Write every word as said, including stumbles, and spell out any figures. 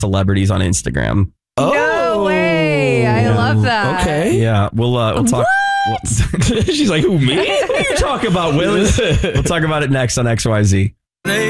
celebrities on Instagram. Oh, no way. I yeah. love that. Okay. Yeah, we'll uh, we'll talk. We'll, She's like, who, me? what are you talking about, Will? We'll talk about it next on X Y Z.